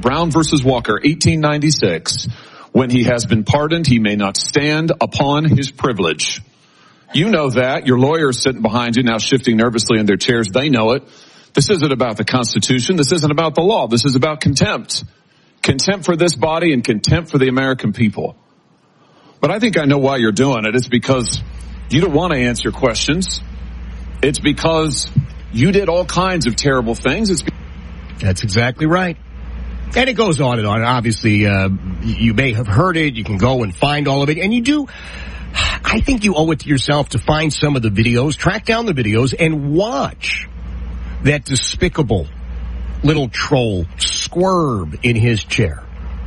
Brown versus Walker, 1896. When he has been pardoned, he may not stand upon his privilege. You know that. Your lawyer is sitting behind you now, shifting nervously in their chairs. They know it. This isn't about the Constitution. This isn't about the law. This is about contempt. Contempt for this body and contempt for the American people. But I think I know why you're doing it. It's because you don't want to answer questions. It's because you did all kinds of terrible things. That's exactly right. And it goes on and on. Obviously, you may have heard it. You can go and find all of it. And you do. I think you owe it to yourself to find some of the videos, track down the videos, and watch that despicable little troll squirm in his chair.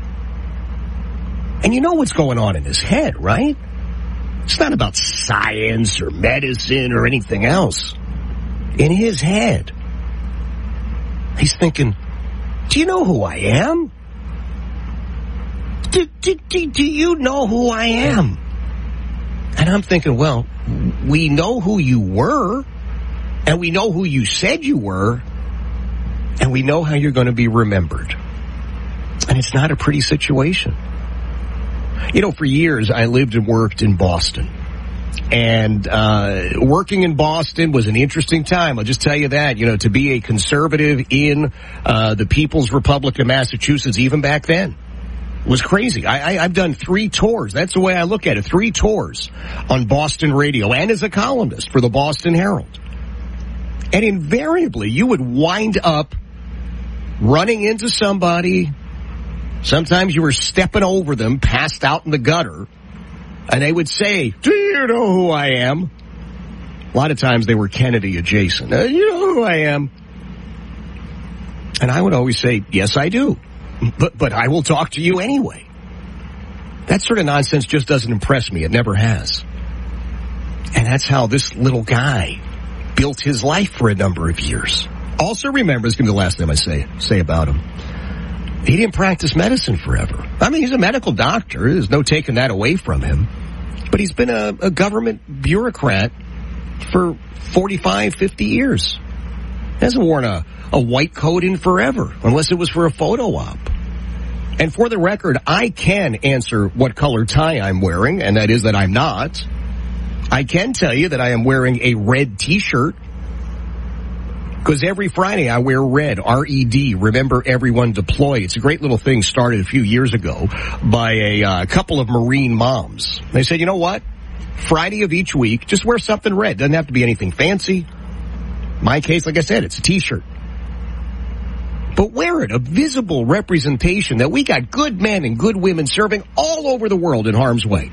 And you know what's going on in his head, right? It's not about science or medicine or anything else. In his head, he's thinking, do you know who I am? Do you know who I am? And I'm thinking, well, we know who you were, and we know who you said you were, and we know how you're going to be remembered. And it's not a pretty situation. You know, for years, I lived and worked in Boston. And working in Boston was an interesting time. I'll just tell you that, you know, to be a conservative in the People's Republic of Massachusetts, even back then, was crazy. I've done 3 tours. That's the way I look at it. 3 tours on Boston radio and as a columnist for the Boston Herald. And invariably, you would wind up running into somebody. Sometimes you were stepping over them, passed out in the gutter, and they would say, do you know who I am? A lot of times they were Kennedy adjacent. You know who I am? And I would always say, yes, I do. But I will talk to you anyway. That sort of nonsense just doesn't impress me. It never has. And that's how this little guy built his life for a number of years. Also remember, this is going to be the last time I say about him. He didn't practice medicine forever. I mean, he's a medical doctor. There's no taking that away from him. But he's been a government bureaucrat for 45, 50 years. He hasn't worn a white coat in forever, unless it was for a photo op. And for the record, I can answer what color tie I'm wearing, and that is that I'm not. I can tell you that I am wearing a red T-shirt, because every Friday I wear red, R-E-D, Remember Everyone Deploy. It's a great little thing started a few years ago by a couple of Marine moms. They said, you know what? Friday of each week, just wear something red. Doesn't have to be anything fancy. My case, like I said, it's a T-shirt. But wear it, a visible representation that we got good men and good women serving all over the world in harm's way.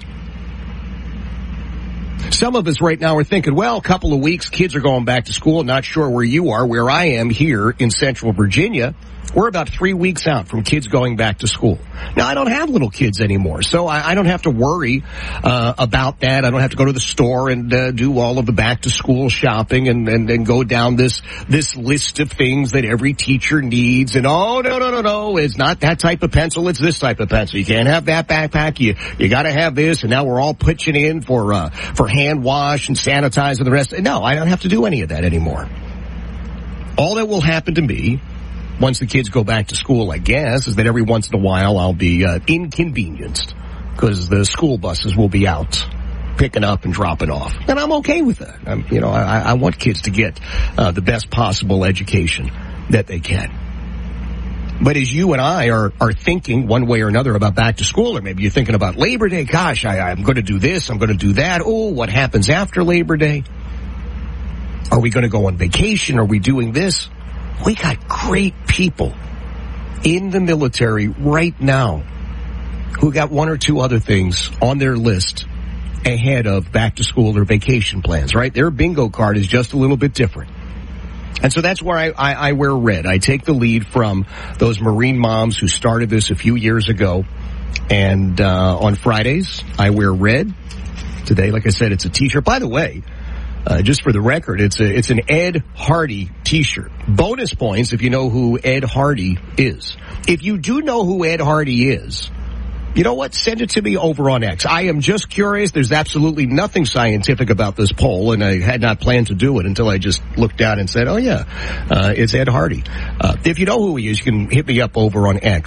Some of us right now are thinking, well, a couple of weeks, kids are going back to school. Not sure where you are. Where I am here in Central Virginia, we're about 3 weeks out from kids going back to school. Now, I don't have little kids anymore, so I don't have to worry about that. I don't have to go to the store and do all of the back-to-school shopping and go down this list of things that every teacher needs. And, no, it's not that type of pencil. It's this type of pencil. You can't have that backpack. You got to have this, and now we're all pitching in for hand wash and sanitize and the rest. No, I don't have to do any of that anymore. All that will happen to me once the kids go back to school, I guess, is that every once in a while I'll be inconvenienced because the school buses will be out picking up and dropping off. And I'm okay with that. I want kids to get the best possible education that they can. But as you and I are thinking one way or another about back to school, or maybe you're thinking about Labor Day, gosh, I'm going to do this, I'm going to do that. Oh, what happens after Labor Day? Are we going to go on vacation? Are we doing this? We got great people in the military right now who got 1 or 2 other things on their list ahead of back to school or vacation plans, right? Their bingo card is just a little bit different. And so that's where I wear red. I take the lead from those Marine moms who started this a few years ago. And on Fridays, I wear red. Today, like I said, it's a T-shirt. By the way, just for the record, it's an Ed Hardy T-shirt. Bonus points if you know who Ed Hardy is. If you do know who Ed Hardy is, you know what? Send it to me over on X. I am just curious. There's absolutely nothing scientific about this poll, and I had not planned to do it until I just looked down and said, oh, yeah, it's Ed Hardy. If you know who he is, you can hit me up over on X.